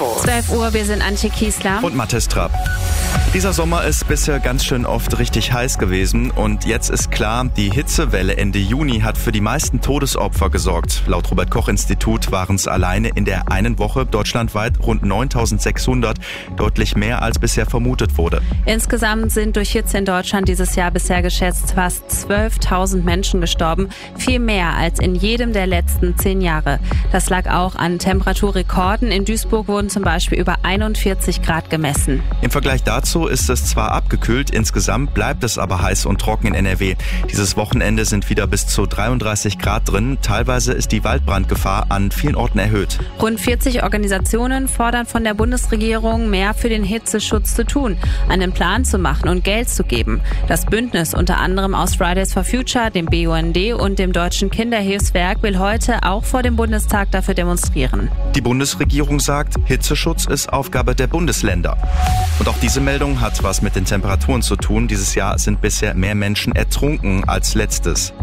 Info. 12 Uhr, wir sind Antje Kiesler und Mathis Trapp. Dieser Sommer ist bisher ganz schön oft richtig heiß gewesen und jetzt ist klar, die Hitzewelle Ende Juni hat für die meisten Todesopfer gesorgt. Laut Robert-Koch-Institut waren es alleine in der einen Woche deutschlandweit rund 9.600, deutlich mehr als bisher vermutet wurde. Insgesamt sind durch Hitze in Deutschland dieses Jahr bisher geschätzt fast 12.000 Menschen gestorben, viel mehr als in jedem der letzten 10 Jahre. Das lag auch an Temperaturrekorden. In Duisburg wurden zum Beispiel über 41 Grad gemessen. Im Vergleich dazu ist es zwar abgekühlt, insgesamt bleibt es aber heiß und trocken in NRW. Dieses Wochenende sind wieder bis zu 33 Grad drin. Teilweise ist die Waldbrandgefahr an vielen Orten erhöht. Rund 40 Organisationen fordern von der Bundesregierung, mehr für den Hitzeschutz zu tun, einen Plan zu machen und Geld zu geben. Das Bündnis unter anderem aus Fridays for Future, dem BUND und dem Deutschen Kinderhilfswerk will heute auch vor dem Bundestag dafür demonstrieren. Die Bundesregierung sagt, Hitzeschutz ist Aufgabe der Bundesländer. Und auch diese Meldung hat was mit den Temperaturen zu tun. Dieses Jahr sind bisher mehr Menschen ertrunken als letztes,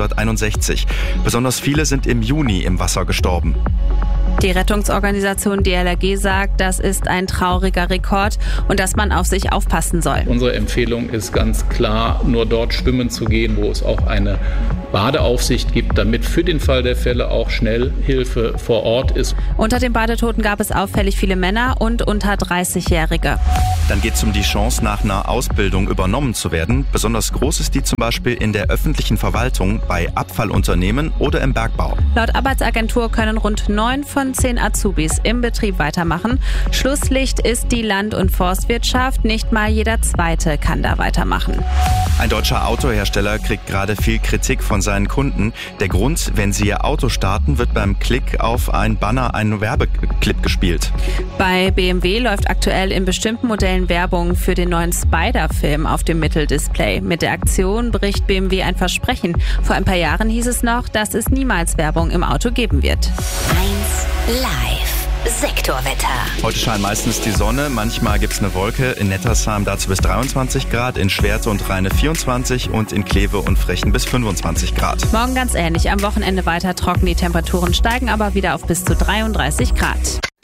261. Besonders viele sind im Juni im Wasser gestorben. Die Rettungsorganisation DLRG sagt, das ist ein trauriger Rekord und dass man auf sich aufpassen soll. Unsere Empfehlung ist ganz klar, nur dort schwimmen zu gehen, wo es auch eine Badeaufsicht gibt, damit für den Fall der Fälle auch schnell Hilfe vor Ort ist. Unter den Badetoten gab es auffällig viele Männer und unter 30-Jährige. Dann geht es um die Chance, nach einer Ausbildung übernommen zu werden. Besonders groß ist die zum Beispiel in der öffentlichen Verwaltung, bei Abfallunternehmen oder im Bergbau. Laut Arbeitsagentur können rund 9 von 10 Azubis im Betrieb weitermachen. Schlusslicht ist die Land- und Forstwirtschaft. Nicht mal jeder Zweite kann da weitermachen. Ein deutscher Autohersteller kriegt gerade viel Kritik von seinen Kunden. Der Grund, wenn sie ihr Auto starten, wird beim Klick auf ein Banner ein Werbeclip gespielt. Bei BMW läuft aktuell in bestimmten Modellen Werbung für den neuen Spider-Film auf dem Mitteldisplay. Mit der Aktion bricht BMW ein Versprechen. Vor ein paar Jahren hieß es noch, dass es niemals Werbung im Auto geben wird. 1 Live. Sektorwetter. Heute scheint meistens die Sonne, manchmal gibt es eine Wolke. In Nettersheim dazu bis 23 Grad, in Schwerte und Rheine 24 und in Kleve und Frechen bis 25 Grad. Morgen ganz ähnlich, am Wochenende weiter trocken, die Temperaturen steigen aber wieder auf bis zu 33 Grad.